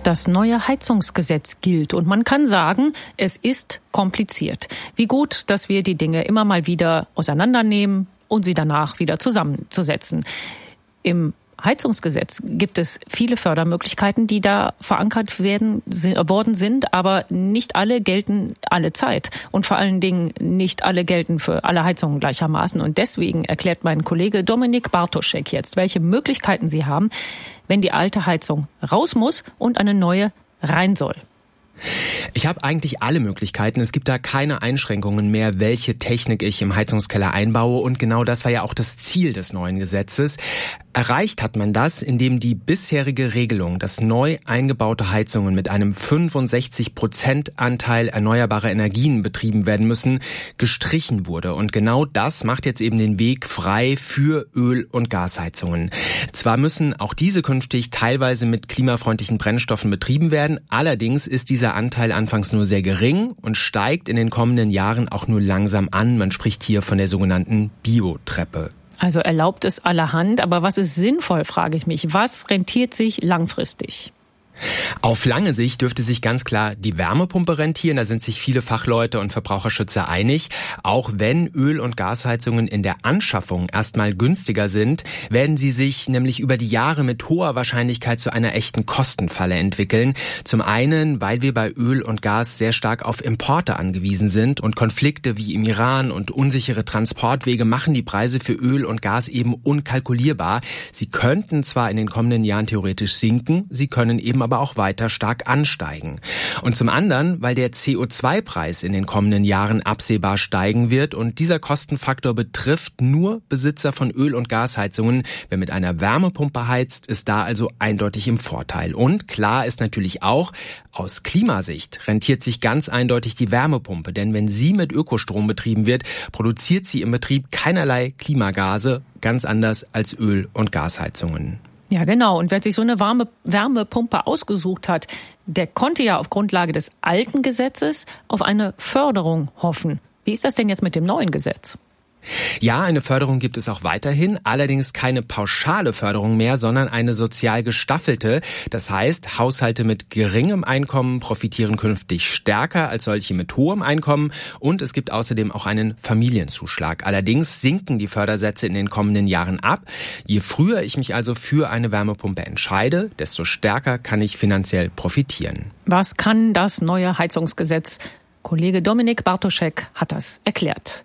Das neue Heizungsgesetz gilt und man kann sagen, es ist kompliziert. Wie gut, dass wir die Dinge immer mal wieder auseinandernehmen und sie danach wieder zusammenzusetzen. Im Heizungsgesetz gibt es viele Fördermöglichkeiten, die da verankert worden sind, aber nicht alle gelten alle Zeit. Und vor allen Dingen nicht alle gelten für alle Heizungen gleichermaßen. Und deswegen erklärt mein Kollege Dominik Bartoschek jetzt, welche Möglichkeiten sie haben, wenn die alte Heizung raus muss und eine neue rein soll. Ich habe eigentlich alle Möglichkeiten. Es gibt da keine Einschränkungen mehr, welche Technik ich im Heizungskeller einbaue. Und genau das war ja auch das Ziel des neuen Gesetzes. Erreicht hat man das, indem die bisherige Regelung, dass neu eingebaute Heizungen mit einem 65% Anteil erneuerbarer Energien betrieben werden müssen, gestrichen wurde. Und genau das macht jetzt eben den Weg frei für Öl- und Gasheizungen. Zwar müssen auch diese künftig teilweise mit klimafreundlichen Brennstoffen betrieben werden, allerdings ist dieser Anteil anfangs nur sehr gering und steigt in den kommenden Jahren auch nur langsam an. Man spricht hier von der sogenannten Biotreppe. Also erlaubt es allerhand, aber was ist sinnvoll, frage ich mich. Was rentiert sich langfristig? Auf lange Sicht dürfte sich ganz klar die Wärmepumpe rentieren. Da sind sich viele Fachleute und Verbraucherschützer einig. Auch wenn Öl- und Gasheizungen in der Anschaffung erstmal günstiger sind, werden sie sich nämlich über die Jahre mit hoher Wahrscheinlichkeit zu einer echten Kostenfalle entwickeln. Zum einen, weil wir bei Öl und Gas sehr stark auf Importe angewiesen sind und Konflikte wie im Iran und unsichere Transportwege machen die Preise für Öl und Gas eben unkalkulierbar. Sie könnten zwar in den kommenden Jahren theoretisch sinken, sie können eben aber auch weiter stark ansteigen. Und zum anderen, weil der CO2-Preis in den kommenden Jahren absehbar steigen wird und dieser Kostenfaktor betrifft nur Besitzer von Öl- und Gasheizungen. Wer mit einer Wärmepumpe heizt, ist da also eindeutig im Vorteil. Und klar ist natürlich auch, aus Klimasicht rentiert sich ganz eindeutig die Wärmepumpe, denn wenn sie mit Ökostrom betrieben wird, produziert sie im Betrieb keinerlei Klimagase, ganz anders als Öl- und Gasheizungen. Ja, genau. Und wer sich so eine Wärmepumpe ausgesucht hat, der konnte ja auf Grundlage des alten Gesetzes auf eine Förderung hoffen. Wie ist das denn jetzt mit dem neuen Gesetz? Ja, eine Förderung gibt es auch weiterhin, allerdings keine pauschale Förderung mehr, sondern eine sozial gestaffelte. Das heißt, Haushalte mit geringem Einkommen profitieren künftig stärker als solche mit hohem Einkommen und es gibt außerdem auch einen Familienzuschlag. Allerdings sinken die Fördersätze in den kommenden Jahren ab. Je früher ich mich also für eine Wärmepumpe entscheide, desto stärker kann ich finanziell profitieren. Was kann das neue Heizungsgesetz? Kollege Dominik Bartoschek hat das erklärt.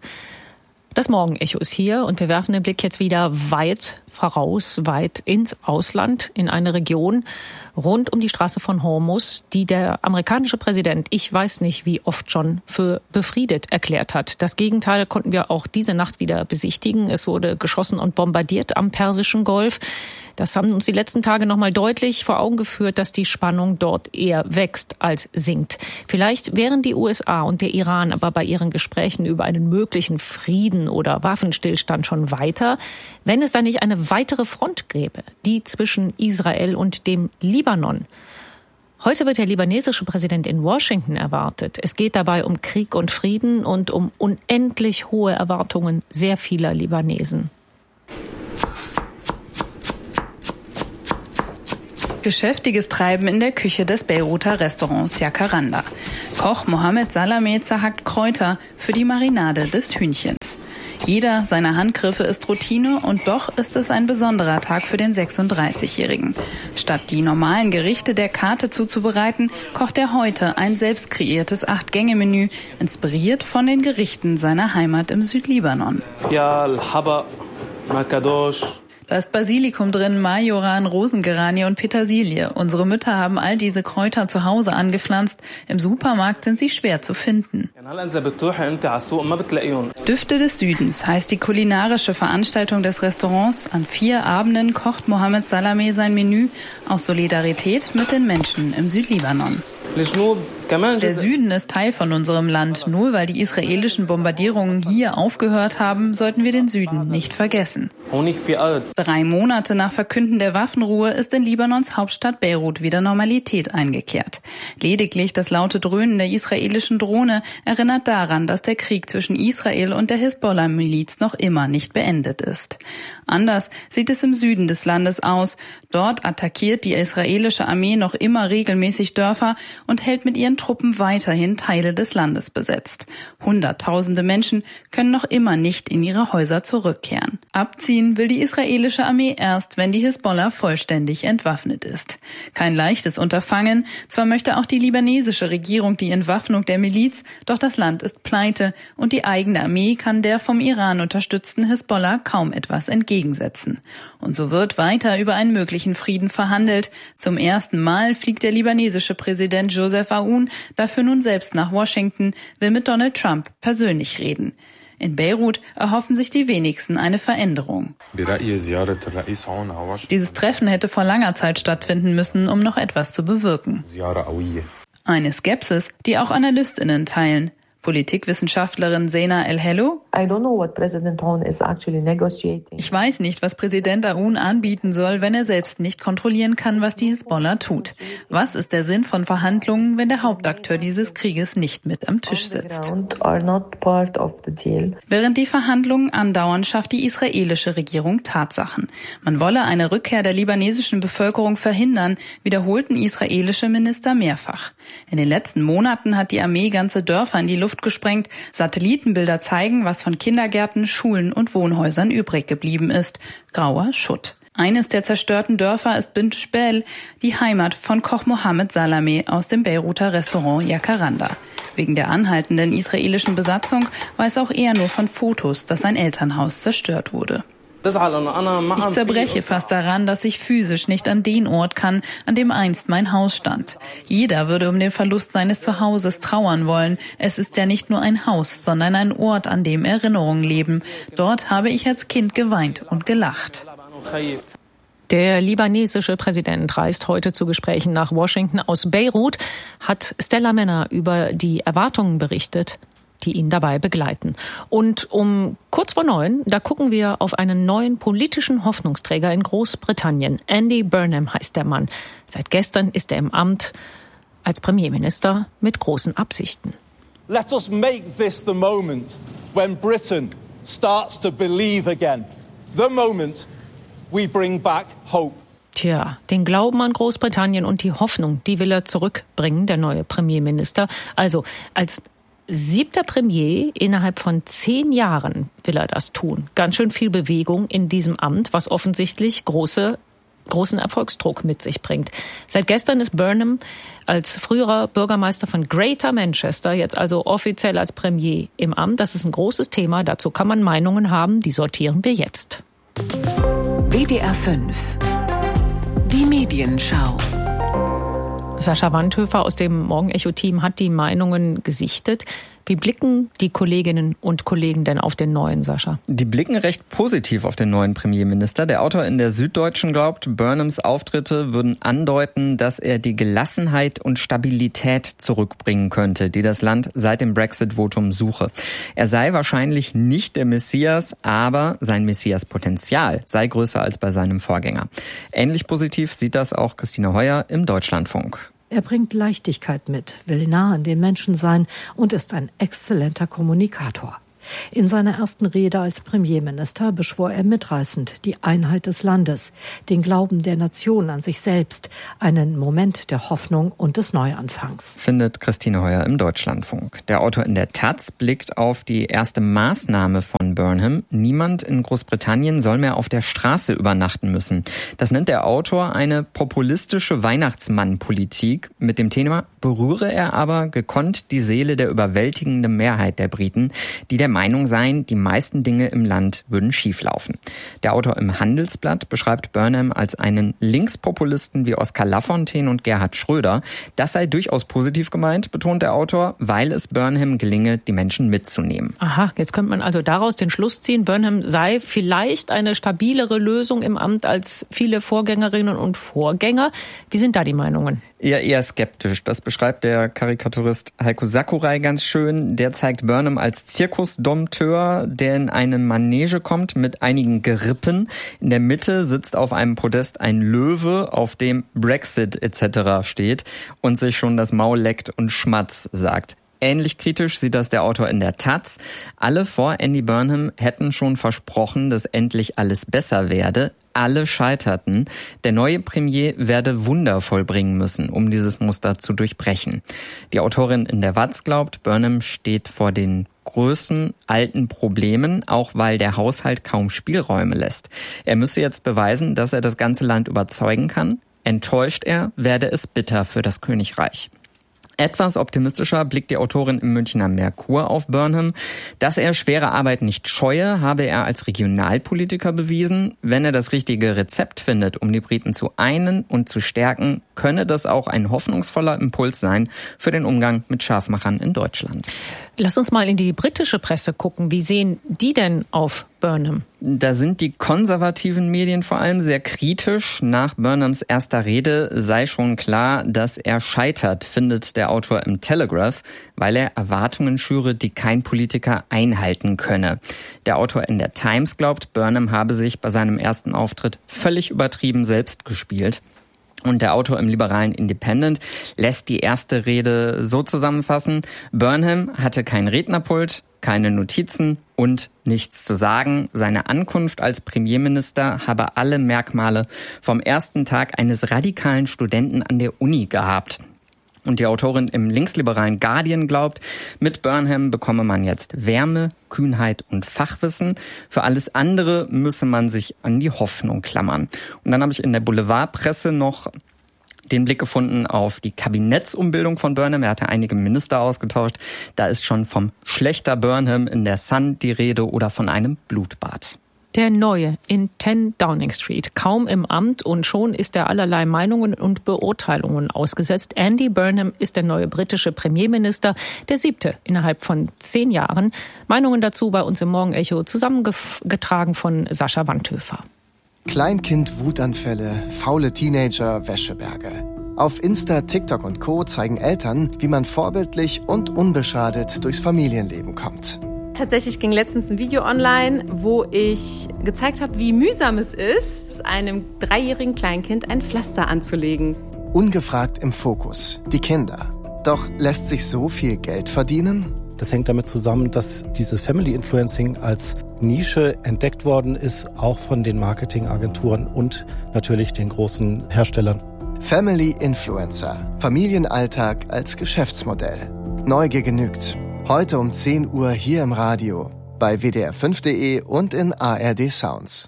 Das Morgenecho ist hier und wir werfen den Blick jetzt wieder weit voraus, weit ins Ausland, in eine Region rund um die Straße von Hormuz, die der amerikanische Präsident, ich weiß nicht wie oft schon, für befriedet erklärt hat. Das Gegenteil konnten wir auch diese Nacht wieder besichtigen. Es wurde geschossen und bombardiert am Persischen Golf. Das haben uns die letzten Tage nochmal deutlich vor Augen geführt, dass die Spannung dort eher wächst als sinkt. Vielleicht wären die USA und der Iran aber bei ihren Gesprächen über einen möglichen Frieden oder Waffenstillstand schon weiter, wenn es da nicht eine weitere Front gäbe, die zwischen Israel und dem Libanon. Heute wird der libanesische Präsident in Washington erwartet. Es geht dabei um Krieg und Frieden und um unendlich hohe Erwartungen sehr vieler Libanesen. Geschäftiges Treiben in der Küche des Beiruter Restaurants Jacaranda. Koch Mohamed Salameh zerhackt Kräuter für die Marinade des Hühnchens. Jeder seiner Handgriffe ist Routine und doch ist es ein besonderer Tag für den 36-Jährigen. Statt die normalen Gerichte der Karte zuzubereiten, kocht er heute ein selbst kreiertes 8-Gänge-Menü, inspiriert von den Gerichten seiner Heimat im Südlibanon. Da ist Basilikum drin, Majoran, Rosengeranie und Petersilie. Unsere Mütter haben all diese Kräuter zu Hause angepflanzt. Im Supermarkt sind sie schwer zu finden. Düfte des Südens heißt die kulinarische Veranstaltung des Restaurants. An 4 Abenden kocht Mohamed Salameh sein Menü aus Solidarität mit den Menschen im Südlibanon. Der Süden ist Teil von unserem Land. Nur weil die israelischen Bombardierungen hier aufgehört haben, sollten wir den Süden nicht vergessen. 3 Monate nach Verkünden der Waffenruhe ist in Libanons Hauptstadt Beirut wieder Normalität eingekehrt. Lediglich das laute Dröhnen der israelischen Drohne erinnert daran, dass der Krieg zwischen Israel und der Hisbollah-Miliz noch immer nicht beendet ist. Anders sieht es im Süden des Landes aus. Dort attackiert die israelische Armee noch immer regelmäßig Dörfer und hält mit ihren Truppen weiterhin Teile des Landes besetzt. Hunderttausende Menschen können noch immer nicht in ihre Häuser zurückkehren. Abziehen will die israelische Armee erst, wenn die Hisbollah vollständig entwaffnet ist. Kein leichtes Unterfangen. Zwar möchte auch die libanesische Regierung die Entwaffnung der Miliz, doch das Land ist pleite und die eigene Armee kann der vom Iran unterstützten Hisbollah kaum etwas entgegensetzen. Und so wird weiter über einen möglichen Frieden verhandelt. Zum ersten Mal fliegt der libanesische Präsident Joseph Aoun dafür nun selbst nach Washington, will mit Donald Trump persönlich reden. In Beirut erhoffen sich die wenigsten eine Veränderung. Dieses Treffen hätte vor langer Zeit stattfinden müssen, um noch etwas zu bewirken. Eine Skepsis, die auch AnalystInnen teilen. Politikwissenschaftlerin Zeina El-Hello. Ich weiß nicht, was Präsident Aoun anbieten soll, wenn er selbst nicht kontrollieren kann, was die Hisbollah tut. Was ist der Sinn von Verhandlungen, wenn der Hauptakteur dieses Krieges nicht mit am Tisch sitzt? Während die Verhandlungen andauern, schafft die israelische Regierung Tatsachen. Man wolle eine Rückkehr der libanesischen Bevölkerung verhindern, wiederholten israelische Minister mehrfach. In den letzten Monaten hat die Armee ganze Dörfer in die Luft gesprengt. Satellitenbilder zeigen, was von Kindergärten, Schulen und Wohnhäusern übrig geblieben ist. Grauer Schutt. Eines der zerstörten Dörfer ist Bint Jbeil, die Heimat von Koch Mohammed Salameh aus dem Beiruter Restaurant Jacaranda. Wegen der anhaltenden israelischen Besatzung weiß auch er nur von Fotos, dass sein Elternhaus zerstört wurde. Ich zerbreche fast daran, dass ich physisch nicht an den Ort kann, an dem einst mein Haus stand. Jeder würde um den Verlust seines Zuhauses trauern wollen. Es ist ja nicht nur ein Haus, sondern ein Ort, an dem Erinnerungen leben. Dort habe ich als Kind geweint und gelacht. Der libanesische Präsident reist heute zu Gesprächen nach Washington. Aus Beirut hat Stella Menner über die Erwartungen berichtet, die ihn dabei begleiten. Und um kurz vor 9, da gucken wir auf einen neuen politischen Hoffnungsträger in Großbritannien. Andy Burnham heißt der Mann. Seit gestern ist er im Amt als Premierminister mit großen Absichten. Let us make this the moment when Britain starts to believe again. The moment we bring back hope. Tja, den Glauben an Großbritannien und die Hoffnung, die will er zurückbringen, der neue Premierminister. Also als 7. Premier innerhalb von 10 Jahren will er das tun. Ganz schön viel Bewegung in diesem Amt, was offensichtlich großen Erfolgsdruck mit sich bringt. Seit gestern ist Burnham als früherer Bürgermeister von Greater Manchester jetzt also offiziell als Premier im Amt. Das ist ein großes Thema. Dazu kann man Meinungen haben. Die sortieren wir jetzt. WDR 5. Die Medienschau. Sascha Wandhöfer aus dem Morgen-Echo-Team hat die Meinungen gesichtet. Wie blicken die Kolleginnen und Kollegen denn auf den neuen, Sascha? Die blicken recht positiv auf den neuen Premierminister. Der Autor in der Süddeutschen glaubt, Burnhams Auftritte würden andeuten, dass er die Gelassenheit und Stabilität zurückbringen könnte, die das Land seit dem Brexit-Votum suche. Er sei wahrscheinlich nicht der Messias, aber sein Messias-Potenzial sei größer als bei seinem Vorgänger. Ähnlich positiv sieht das auch Christine Heuer im Deutschlandfunk. Er bringt Leichtigkeit mit, will nah an den Menschen sein und ist ein exzellenter Kommunikator. In seiner ersten Rede als Premierminister beschwor er mitreißend die Einheit des Landes, den Glauben der Nation an sich selbst, einen Moment der Hoffnung und des Neuanfangs. Findet Christine Heuer im Deutschlandfunk. Der Autor in der Taz blickt auf die erste Maßnahme von Burnham. Niemand in Großbritannien soll mehr auf der Straße übernachten müssen. Das nennt der Autor eine populistische Weihnachtsmann-Politik. Mit dem Thema berühre er aber gekonnt die Seele der überwältigenden Mehrheit der Briten, die der Meinung sein, die meisten Dinge im Land würden schieflaufen. Der Autor im Handelsblatt beschreibt Burnham als einen Linkspopulisten wie Oskar Lafontaine und Gerhard Schröder. Das sei durchaus positiv gemeint, betont der Autor, weil es Burnham gelinge, die Menschen mitzunehmen. Aha, jetzt könnte man also daraus den Schluss ziehen, Burnham sei vielleicht eine stabilere Lösung im Amt als viele Vorgängerinnen und Vorgänger. Wie sind da die Meinungen? Eher skeptisch. Das beschreibt der Karikaturist Heiko Sakurai ganz schön. Der zeigt Burnham als Zirkusdompteur, der in eine Manege kommt mit einigen Gerippen. In der Mitte sitzt auf einem Podest ein Löwe, auf dem Brexit etc. steht und sich schon das Maul leckt und Schmatz sagt. Ähnlich kritisch sieht das der Autor in der Taz. Alle vor Andy Burnham hätten schon versprochen, dass endlich alles besser werde. Alle scheiterten. Der neue Premier werde Wunder vollbringen müssen, um dieses Muster zu durchbrechen. Die Autorin in der Watz glaubt, Burnham steht vor den größten alten Problemen, auch weil der Haushalt kaum Spielräume lässt. Er müsse jetzt beweisen, dass er das ganze Land überzeugen kann. Enttäuscht er, werde es bitter für das Königreich. Etwas optimistischer blickt die Autorin im Münchner Merkur auf Burnham. Dass er schwere Arbeit nicht scheue, habe er als Regionalpolitiker bewiesen. Wenn er das richtige Rezept findet, um die Briten zu einen und zu stärken, könne das auch ein hoffnungsvoller Impuls sein für den Umgang mit Scharfmachern in Deutschland. Lass uns mal in die britische Presse gucken. Wie sehen die denn auf Burnham? Da sind die konservativen Medien vor allem sehr kritisch. Nach Burnhams erster Rede sei schon klar, dass er scheitert, findet der Autor im Telegraph, weil er Erwartungen schüre, die kein Politiker einhalten könne. Der Autor in der Times glaubt, Burnham habe sich bei seinem ersten Auftritt völlig übertrieben selbst gespielt. Und der Autor im liberalen Independent lässt die erste Rede so zusammenfassen: Burnham hatte kein Rednerpult, keine Notizen und nichts zu sagen. Seine Ankunft als Premierminister habe alle Merkmale vom ersten Tag eines radikalen Studenten an der Uni gehabt. Und die Autorin im linksliberalen Guardian glaubt, mit Burnham bekomme man jetzt Wärme, Kühnheit und Fachwissen. Für alles andere müsse man sich an die Hoffnung klammern. Und dann habe ich in der Boulevardpresse noch den Blick gefunden auf die Kabinettsumbildung von Burnham. Er hatte einige Minister ausgetauscht. Da ist schon vom schlechter Burnham in der Sun die Rede oder von einem Blutbad. Der Neue in 10 Downing Street, kaum im Amt und schon ist er allerlei Meinungen und Beurteilungen ausgesetzt. Andy Burnham ist der neue britische Premierminister, der 7. innerhalb von 10 Jahren. Meinungen dazu bei uns im Morgenecho, zusammengetragen von Sascha Wandhöfer. Kleinkind-Wutanfälle, faule Teenager, Wäscheberge. Auf Insta, TikTok und Co. zeigen Eltern, wie man vorbildlich und unbeschadet durchs Familienleben kommt. Tatsächlich ging letztens ein Video online, wo ich gezeigt habe, wie mühsam es ist, einem 3-jährigen Kleinkind ein Pflaster anzulegen. Ungefragt im Fokus, die Kinder. Doch lässt sich so viel Geld verdienen? Das hängt damit zusammen, dass dieses Family Influencing als Nische entdeckt worden ist, auch von den Marketingagenturen und natürlich den großen Herstellern. Family Influencer. Familienalltag als Geschäftsmodell. Neugier genügt. Heute um 10 Uhr hier im Radio, bei WDR5.de und in ARD Sounds.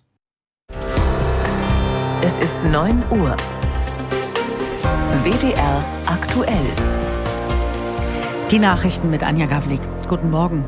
Es ist 9 Uhr. WDR aktuell. Die Nachrichten mit Anja Gawlik. Guten Morgen.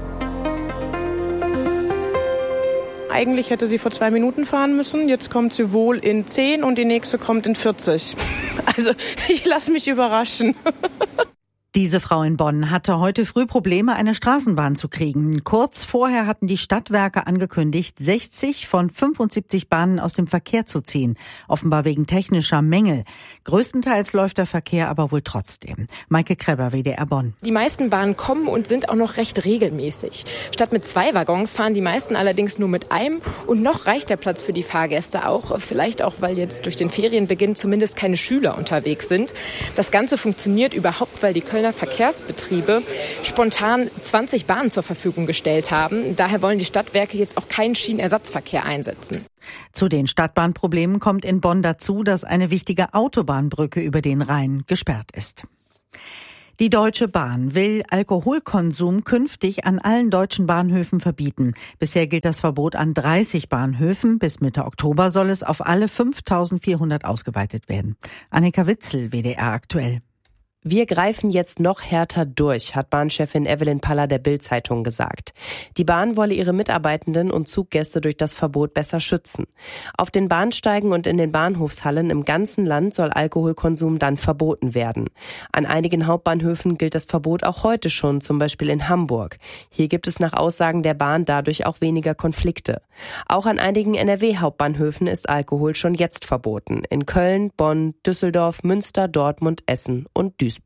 Eigentlich hätte sie vor 2 Minuten fahren müssen. Jetzt kommt sie wohl in 10 und die nächste kommt in 40. Also ich lasse mich überraschen. Diese Frau in Bonn hatte heute früh Probleme, eine Straßenbahn zu kriegen. Kurz vorher hatten die Stadtwerke angekündigt, 60 von 75 Bahnen aus dem Verkehr zu ziehen. Offenbar wegen technischer Mängel. Größtenteils läuft der Verkehr aber wohl trotzdem. Maike Kreber, WDR Bonn. Die meisten Bahnen kommen und sind auch noch recht regelmäßig. Statt mit 2 Waggons fahren die meisten allerdings nur mit einem. Und noch reicht der Platz für die Fahrgäste auch. Vielleicht auch, weil jetzt durch den Ferienbeginn zumindest keine Schüler unterwegs sind. Das Ganze funktioniert überhaupt, weil die Kölner Verkehrsbetriebe spontan 20 Bahnen zur Verfügung gestellt haben. Daher wollen die Stadtwerke jetzt auch keinen Schienenersatzverkehr einsetzen. Zu den Stadtbahnproblemen kommt in Bonn dazu, dass eine wichtige Autobahnbrücke über den Rhein gesperrt ist. Die Deutsche Bahn will Alkoholkonsum künftig an allen deutschen Bahnhöfen verbieten. Bisher gilt das Verbot an 30 Bahnhöfen. Bis Mitte Oktober soll es auf alle 5.400 ausgeweitet werden. Annika Witzel, WDR aktuell. Wir greifen jetzt noch härter durch, hat Bahnchefin Evelyn Paller der Bild-Zeitung gesagt. Die Bahn wolle ihre Mitarbeitenden und Zuggäste durch das Verbot besser schützen. Auf den Bahnsteigen und in den Bahnhofshallen im ganzen Land soll Alkoholkonsum dann verboten werden. An einigen Hauptbahnhöfen gilt das Verbot auch heute schon, zum Beispiel in Hamburg. Hier gibt es nach Aussagen der Bahn dadurch auch weniger Konflikte. Auch an einigen NRW-Hauptbahnhöfen ist Alkohol schon jetzt verboten. In Köln, Bonn, Düsseldorf, Münster, Dortmund, Essen und Duisburg.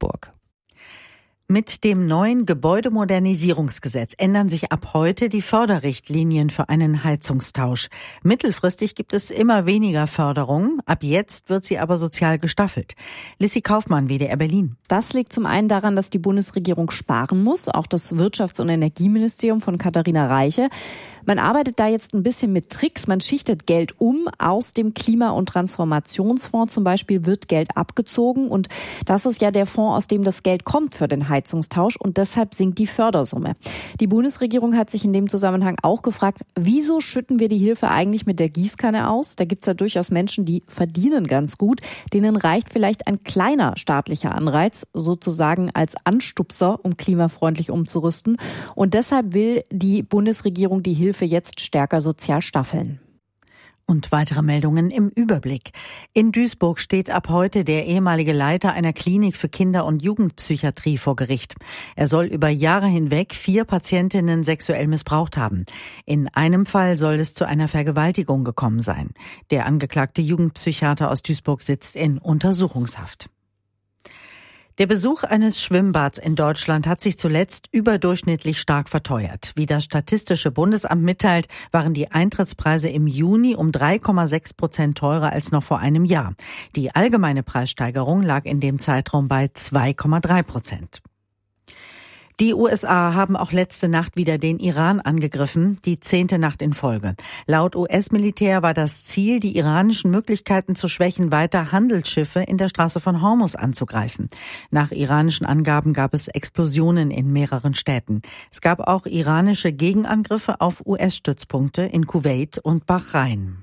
Mit dem neuen Gebäudemodernisierungsgesetz ändern sich ab heute die Förderrichtlinien für einen Heizungstausch. Mittelfristig gibt es immer weniger Förderung. Ab jetzt wird sie aber sozial gestaffelt. Lissy Kaufmann, WDR Berlin. Das liegt zum einen daran, dass die Bundesregierung sparen muss, auch das Wirtschafts- und Energieministerium von Katharina Reiche. Man arbeitet da jetzt ein bisschen mit Tricks. Man schichtet Geld um. Aus dem Klima- und Transformationsfonds zum Beispiel wird Geld abgezogen. Und das ist ja der Fonds, aus dem das Geld kommt für den Heizungstausch. Und deshalb sinkt die Fördersumme. Die Bundesregierung hat sich in dem Zusammenhang auch gefragt, wieso schütten wir die Hilfe eigentlich mit der Gießkanne aus? Da gibt's ja durchaus Menschen, die verdienen ganz gut. Denen reicht vielleicht ein kleiner staatlicher Anreiz, sozusagen als Anstupser, um klimafreundlich umzurüsten. Und deshalb will die Bundesregierung die Hilfe jetzt stärker sozial staffeln. Und weitere Meldungen im Überblick. In Duisburg steht ab heute der ehemalige Leiter einer Klinik für Kinder- und Jugendpsychiatrie vor Gericht. Er soll über Jahre hinweg 4 Patientinnen sexuell missbraucht haben. In einem Fall soll es zu einer Vergewaltigung gekommen sein. Der angeklagte Jugendpsychiater aus Duisburg sitzt in Untersuchungshaft. Der Besuch eines Schwimmbads in Deutschland hat sich zuletzt überdurchschnittlich stark verteuert. Wie das Statistische Bundesamt mitteilt, waren die Eintrittspreise im Juni um 3,6% teurer als noch vor einem Jahr. Die allgemeine Preissteigerung lag in dem Zeitraum bei 2,3%. Die USA haben auch letzte Nacht wieder den Iran angegriffen, die 10. Nacht in Folge. Laut US-Militär war das Ziel, die iranischen Möglichkeiten zu schwächen, weiter Handelsschiffe in der Straße von Hormuz anzugreifen. Nach iranischen Angaben gab es Explosionen in mehreren Städten. Es gab auch iranische Gegenangriffe auf US-Stützpunkte in Kuwait und Bahrain.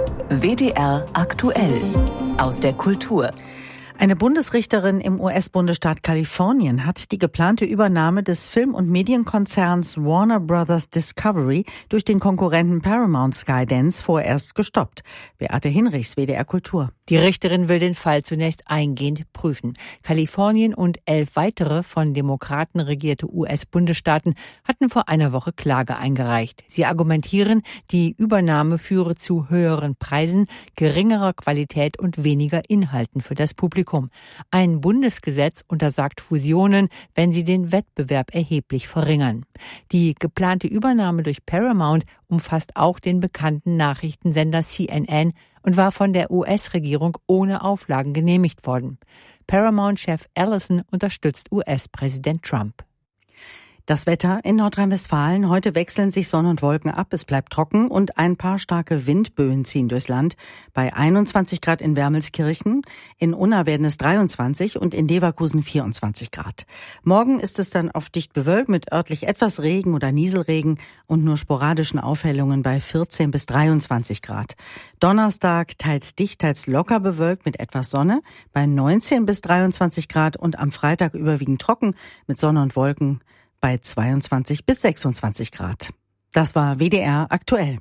WDR aktuell aus der Kultur. Eine Bundesrichterin im US-Bundesstaat Kalifornien hat die geplante Übernahme des Film- und Medienkonzerns Warner Brothers Discovery durch den Konkurrenten Paramount Skydance vorerst gestoppt. Beate Hinrichs, WDR Kultur. Die Richterin will den Fall zunächst eingehend prüfen. Kalifornien und 11 weitere von Demokraten regierte US-Bundesstaaten hatten vor einer Woche Klage eingereicht. Sie argumentieren, die Übernahme führe zu höheren Preisen, geringerer Qualität und weniger Inhalten für das Publikum. Ein Bundesgesetz untersagt Fusionen, wenn sie den Wettbewerb erheblich verringern. Die geplante Übernahme durch Paramount umfasst auch den bekannten Nachrichtensender CNN und war von der US-Regierung ohne Auflagen genehmigt worden. Paramount-Chef Ellison unterstützt US-Präsident Trump. Das Wetter in Nordrhein-Westfalen. Heute wechseln sich Sonne und Wolken ab. Es bleibt trocken und ein paar starke Windböen ziehen durchs Land. Bei 21 Grad in Wermelskirchen, in Unna werden es 23 und in Leverkusen 24 Grad. Morgen ist es dann oft dicht bewölkt mit örtlich etwas Regen oder Nieselregen und nur sporadischen Aufhellungen bei 14 bis 23 Grad. Donnerstag teils dicht, teils locker bewölkt mit etwas Sonne bei 19 bis 23 Grad und am Freitag überwiegend trocken mit Sonne und Wolken bei 22 bis 26 Grad. Das war WDR aktuell.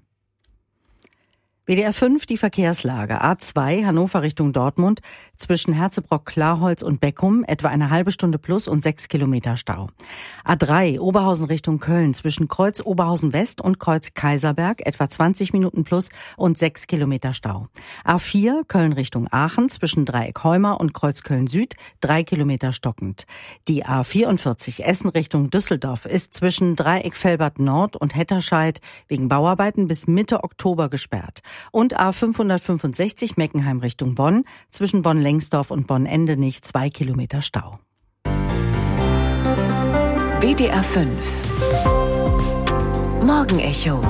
WDR 5, die Verkehrslage. A2 Hannover Richtung Dortmund zwischen Herzebrock-Klarholz und Beckum etwa eine halbe Stunde plus und 6 Kilometer Stau. A3 Oberhausen Richtung Köln zwischen Kreuz Oberhausen West und Kreuz Kaiserberg etwa 20 Minuten plus und 6 Kilometer Stau. A4 Köln Richtung Aachen zwischen Dreieck Heumer und Kreuz Köln Süd 3 Kilometer stockend. Die A44 Essen Richtung Düsseldorf ist zwischen Dreieck Velbert Nord und Hetterscheid wegen Bauarbeiten bis Mitte Oktober gesperrt. Und A565 Meckenheim Richtung Bonn zwischen Bonn-Lengsdorf und Bonn-Endenich 2 Kilometer Stau. WDR 5 Morgenecho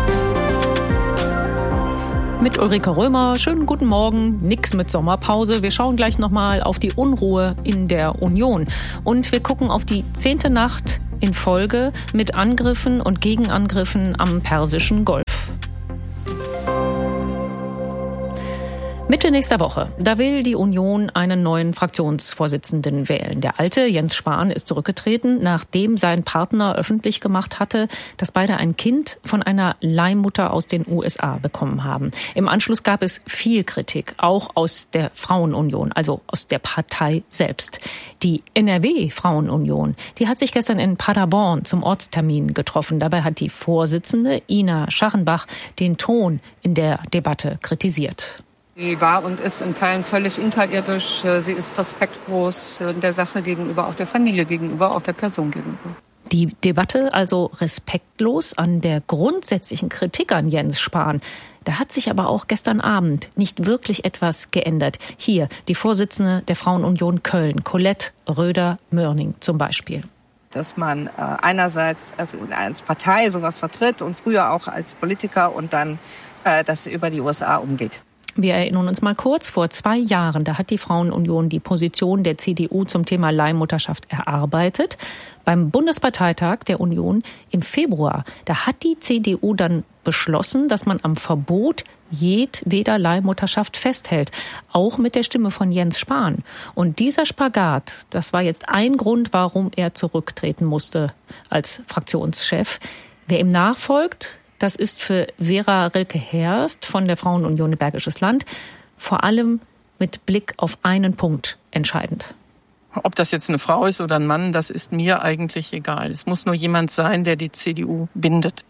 Mit Ulrike Römer, schönen guten Morgen, nix mit Sommerpause. Wir schauen gleich nochmal auf die Unruhe in der Union. Und wir gucken auf die 10. Nacht in Folge mit Angriffen und Gegenangriffen am Persischen Golf. Mitte nächster Woche, da will die Union einen neuen Fraktionsvorsitzenden wählen. Der alte, Jens Spahn, ist zurückgetreten, nachdem sein Partner öffentlich gemacht hatte, dass beide ein Kind von einer Leihmutter aus den USA bekommen haben. Im Anschluss gab es viel Kritik, auch aus der Frauenunion, also aus der Partei selbst. Die NRW-Frauenunion, die hat sich gestern in Paderborn zum Ortstermin getroffen. Dabei hat die Vorsitzende Ina Scharrenbach den Ton in der Debatte kritisiert. Sie war und ist in Teilen völlig unterirdisch. Sie ist respektlos der Sache gegenüber, auch der Familie gegenüber, auch der Person gegenüber. Die Debatte also respektlos an der grundsätzlichen Kritik an Jens Spahn. Da hat sich aber auch gestern Abend nicht wirklich etwas geändert. Hier die Vorsitzende der Frauenunion Köln, Colette Röder-Mörning zum Beispiel. Dass man einerseits also als Partei sowas vertritt und früher auch als Politiker und dann das über die USA umgeht. Wir erinnern uns mal kurz, vor 2 Jahren, da hat die Frauenunion die Position der CDU zum Thema Leihmutterschaft erarbeitet. Beim Bundesparteitag der Union im Februar, da hat die CDU dann beschlossen, dass man am Verbot jedweder Leihmutterschaft festhält, auch mit der Stimme von Jens Spahn. Und dieser Spagat, das war jetzt ein Grund, warum er zurücktreten musste als Fraktionschef. Wer ihm nachfolgt, das ist für Vera Rilke-Herst von der Frauenunion Bergisches Land vor allem mit Blick auf einen Punkt entscheidend. Ob das jetzt eine Frau ist oder ein Mann, das ist mir eigentlich egal. Es muss nur jemand sein, der die CDU bindet.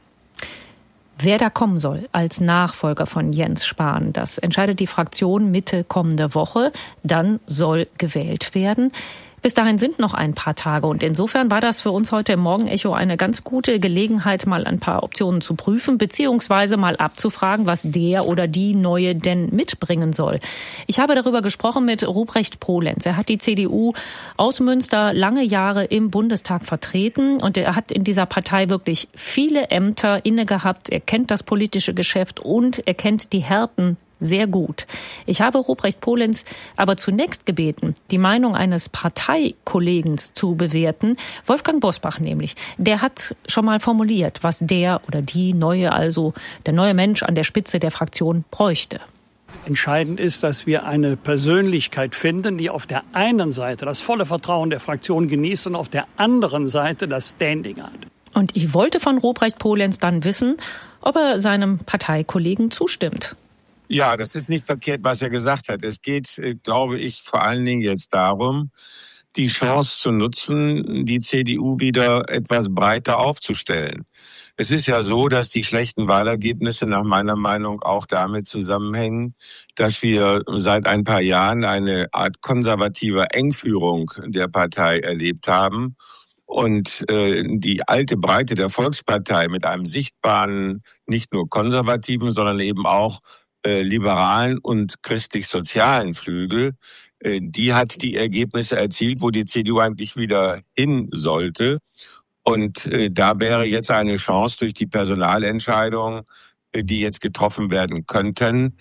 Wer da kommen soll als Nachfolger von Jens Spahn, das entscheidet die Fraktion Mitte kommende Woche. Dann soll gewählt werden. Bis dahin sind noch ein paar Tage und insofern war das für uns heute im Morgenecho eine ganz gute Gelegenheit, mal ein paar Optionen zu prüfen, beziehungsweise mal abzufragen, was der oder die Neue denn mitbringen soll. Ich habe darüber gesprochen mit Ruprecht Polenz. Er hat die CDU aus Münster lange Jahre im Bundestag vertreten und er hat in dieser Partei wirklich viele Ämter inne gehabt. Er kennt das politische Geschäft und er kennt die Härten sehr gut. Ich habe Ruprecht Polenz aber zunächst gebeten, die Meinung eines Parteikollegen zu bewerten. Wolfgang Bosbach nämlich. Der hat schon mal formuliert, was der oder die Neue, also der neue Mensch an der Spitze der Fraktion bräuchte. Entscheidend ist, dass wir eine Persönlichkeit finden, die auf der einen Seite das volle Vertrauen der Fraktion genießt und auf der anderen Seite das Standing hat. Und ich wollte von Ruprecht Polenz dann wissen, ob er seinem Parteikollegen zustimmt. Ja, das ist nicht verkehrt, was er gesagt hat. Es geht, glaube ich, vor allen Dingen jetzt darum, die Chance zu nutzen, die CDU wieder etwas breiter aufzustellen. Es ist ja so, dass die schlechten Wahlergebnisse nach meiner Meinung auch damit zusammenhängen, dass wir seit ein paar Jahren eine Art konservativer Engführung der Partei erlebt haben. Und die alte Breite der Volkspartei mit einem sichtbaren, nicht nur konservativen, sondern eben auch liberalen und christlich-sozialen Flügel, die hat die Ergebnisse erzielt, wo die CDU eigentlich wieder hin sollte. Und da wäre jetzt eine Chance durch die Personalentscheidungen, die jetzt getroffen werden könnten,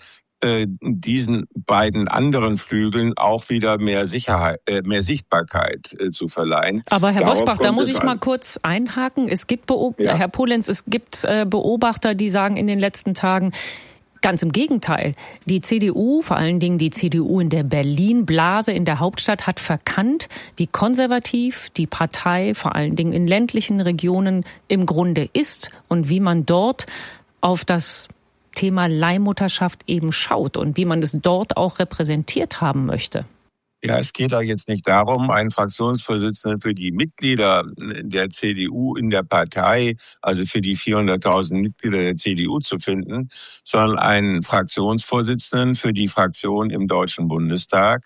diesen beiden anderen Flügeln auch wieder mehr Sicherheit, mehr Sichtbarkeit zu verleihen. Aber Herr Bosbach, da muss ich mal kurz einhaken. Es gibt Herr Polenz, es gibt Beobachter, die sagen in den letzten Tagen, ganz im Gegenteil. Die CDU, vor allen Dingen die CDU in der Berlin-Blase in der Hauptstadt, hat verkannt, wie konservativ die Partei vor allen Dingen in ländlichen Regionen im Grunde ist und wie man dort auf das Thema Leihmutterschaft eben schaut und wie man es dort auch repräsentiert haben möchte. Ja, es geht da jetzt nicht darum, einen Fraktionsvorsitzenden für die Mitglieder der CDU in der Partei, also für die 400.000 Mitglieder der CDU zu finden, sondern einen Fraktionsvorsitzenden für die Fraktion im Deutschen Bundestag.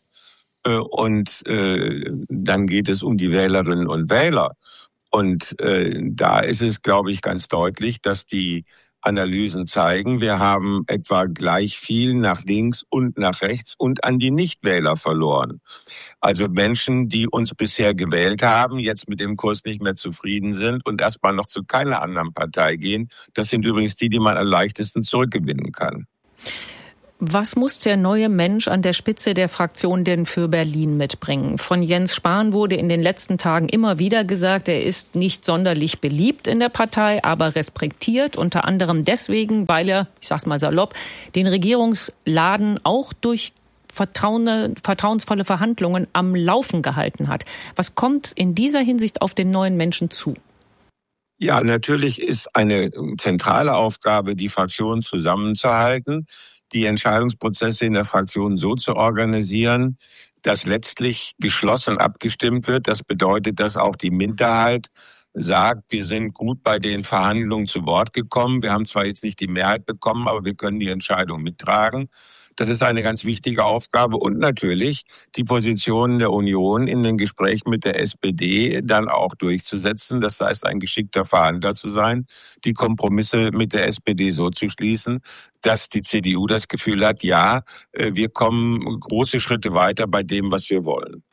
Und dann geht es um die Wählerinnen und Wähler. Und da ist es, glaube ich, ganz deutlich, dass die Analysen zeigen, wir haben etwa gleich viel nach links und nach rechts und an die Nichtwähler verloren. Also Menschen, die uns bisher gewählt haben, jetzt mit dem Kurs nicht mehr zufrieden sind und erstmal noch zu keiner anderen Partei gehen. Das sind übrigens die, die man am leichtesten zurückgewinnen kann. Was muss der neue Mensch an der Spitze der Fraktion denn für Berlin mitbringen? Von Jens Spahn wurde in den letzten Tagen immer wieder gesagt, er ist nicht sonderlich beliebt in der Partei, aber respektiert, unter anderem deswegen, weil er, ich sag's mal salopp, den Regierungsladen auch durch vertrauensvolle Verhandlungen am Laufen gehalten hat. Was kommt in dieser Hinsicht auf den neuen Menschen zu? Ja, natürlich ist eine zentrale Aufgabe, die Fraktion zusammenzuhalten, die Entscheidungsprozesse in der Fraktion so zu organisieren, dass letztlich geschlossen abgestimmt wird. Das bedeutet, dass auch die Minderheit sagt, wir sind gut bei den Verhandlungen zu Wort gekommen. Wir haben zwar jetzt nicht die Mehrheit bekommen, aber wir können die Entscheidung mittragen. Das ist eine ganz wichtige Aufgabe und natürlich die Positionen der Union in den Gesprächen mit der SPD dann auch durchzusetzen. Das heißt, ein geschickter Verhandler zu sein, die Kompromisse mit der SPD so zu schließen, dass die CDU das Gefühl hat, ja, wir kommen große Schritte weiter bei dem, was wir wollen.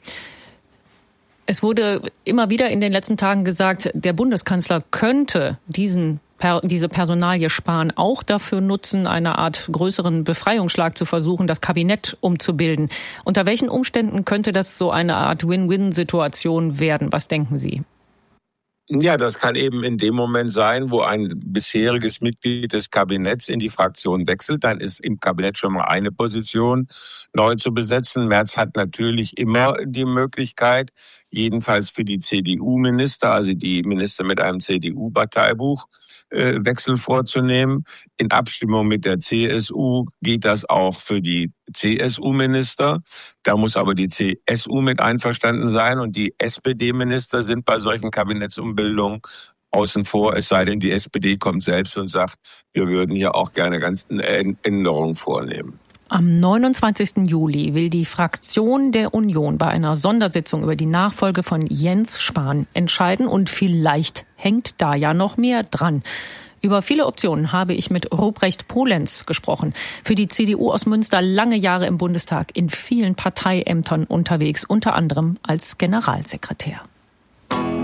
Es wurde immer wieder in den letzten Tagen gesagt, der Bundeskanzler könnte diese Personalie Spahn auch dafür nutzen, eine Art größeren Befreiungsschlag zu versuchen, das Kabinett umzubilden. Unter welchen Umständen könnte das so eine Art Win-Win-Situation werden? Was denken Sie? Ja, das kann eben in dem Moment sein, wo ein bisheriges Mitglied des Kabinetts in die Fraktion wechselt. Dann ist im Kabinett schon mal eine Position neu zu besetzen. Merz hat natürlich immer die Möglichkeit, jedenfalls für die CDU-Minister, also die Minister mit einem CDU-Parteibuch, Wechsel vorzunehmen. In Abstimmung mit der CSU geht das auch für die CSU-Minister. Da muss aber die CSU mit einverstanden sein und die SPD-Minister sind bei solchen Kabinettsumbildungen außen vor, es sei denn, die SPD kommt selbst und sagt, wir würden hier auch gerne ganz Änderungen vornehmen. Am 29. Juli will die Fraktion der Union bei einer Sondersitzung über die Nachfolge von Jens Spahn entscheiden und vielleicht hängt da ja noch mehr dran. Über viele Optionen habe ich mit Ruprecht Polenz gesprochen. Für die CDU aus Münster lange Jahre im Bundestag, in vielen Parteiämtern unterwegs, unter anderem als Generalsekretär.